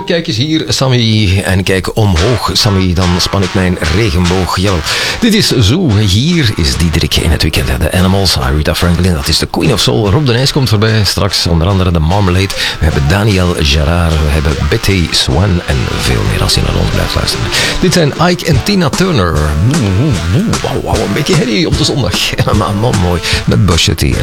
kijk eens hier, Sammy. En kijk omhoog, Sammy. Dan span ik mijn regenboog. Jawel. Dit is Zoo. Hier is Diederik in het weekend. De Animals, Aretha Franklin. Dat is de Queen of Soul. Rob de Nijs komt voorbij. Straks onder andere de Marmalade. We hebben Daniel Gerard. We hebben Betty Swan. En veel meer als je naar ons blijft luisteren. Dit zijn Ike en Tina Turner. Wauw, een beetje herrie op de zondag. Maar man, mooi. Met Bushy T.